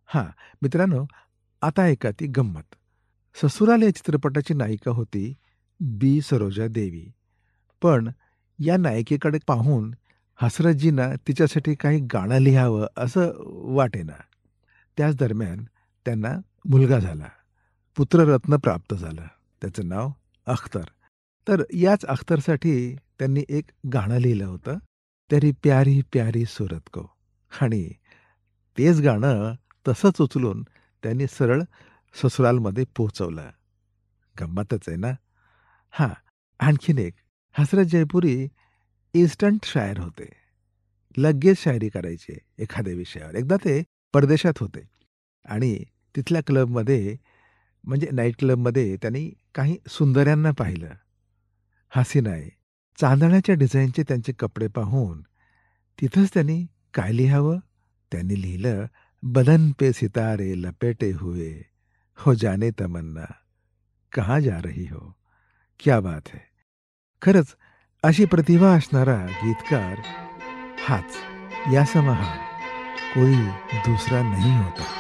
हां, मित्रांनो, आता ऐका ती गंमत. ससुराल या चित्रपटाची नायिका होती बी. सरोजा देवी. पण या नायिकेकडे पाहून हसरतजींना तिच्यासाठी काही गाणं लिहावं असं वाटेना. त्याच दरम्यान त्यांना मुलगा झाला. पुत्ररत्न प्राप्त झालं. त्याचं नाव अख्तर. तर याच अख्तरसाठी त्यांनी एक गाणं लिहिलं होतं, तेरी प्यारी प्यारी सूरत को. आणि तेच गाणं तसंच उचलून त्यांनी सरळ ससुरालमध्ये पोहोचवलं. गंमतच आहे ना? हां, आणखीन एक हसरत जयपुरी इन्स्टंट शायर होते. लगेच शायरी करायचे एखाद्या विषयावर. एकदा ते परदेशात होते आणि तिथल्या क्लबमध्ये म्हणजे नाईट क्लबमध्ये त्यांनी काही सुंदर्यांना पाहिलं. हसीनाये, चांदण्याच्या डिझाईनचे त्यांचे कपडे पाहून तिथंच त्यांनी काय लिहावं? त्यांनी लिहिलं, बदन पे सितारे लपेटे हुए, हो जाने तमन्ना, कहाँ जा रही हो? क्या बात है! खरंच अशी प्रतिभा असणारा गीतकार हाच, यासमहा कोई दूसरा नहीं होता.